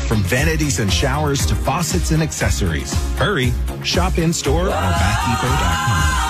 From vanities and showers to faucets and accessories. Hurry, shop in-store or bathdepot.com.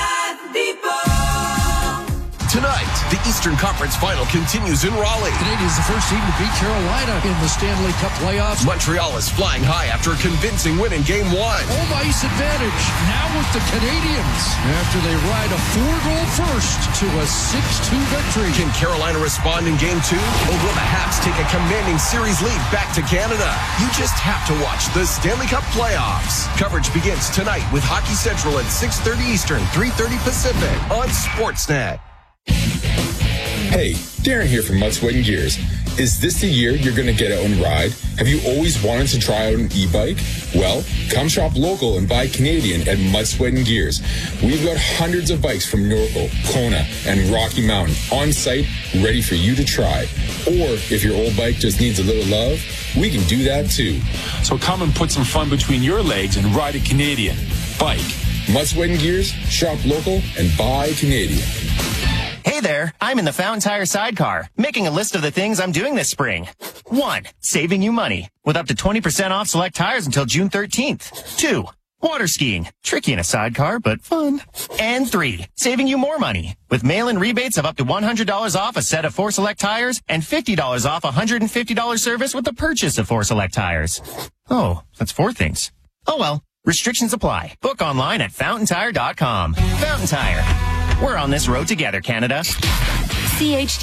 Tonight, the Eastern Conference Final continues in Raleigh. Canadians the first team to beat Carolina in the Stanley Cup playoffs. Montreal is flying high after a convincing win in Game 1. Home ice advantage now with the Canadians after they ride a 4-goal first to a 6-2 victory. Can Carolina respond in Game 2? Or will the Habs take a commanding series lead back to Canada? You just have to watch the Stanley Cup playoffs. Coverage begins tonight with Hockey Central at 6:30 Eastern, 3:30 Pacific on Sportsnet. Hey, Darren here from Mud, Sweat & Gears. Is this the year you're going to get out and ride? Have you always wanted to try out an e-bike? Well, come shop local and buy Canadian at Mud, Sweat & Gears. We've got hundreds of bikes from Norco, Kona, and Rocky Mountain on site, ready for you to try. Or if your old bike just needs a little love, we can do that too. So come and put some fun between your legs and ride a Canadian bike. Mud, Sweat & Gears, shop local, and buy Canadian. Hey there, I'm in the Fountain Tire sidecar, making a list of the things I'm doing this spring. 1. Saving you money, with up to 20% off select tires until June 13th. 2. Water skiing, tricky in a sidecar, but fun. And 3. Saving you more money, with mail-in rebates of up to $100 off a set of 4 select tires and $50 off a $150 service with the purchase of 4 select tires. Oh, that's 4 things. Oh well, restrictions apply. Book online at fountaintire.com. Fountain Tire. We're on this road together, Canada.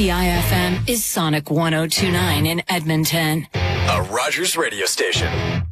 CHDI-FM is Sonic 1029 in Edmonton. A Rogers radio station.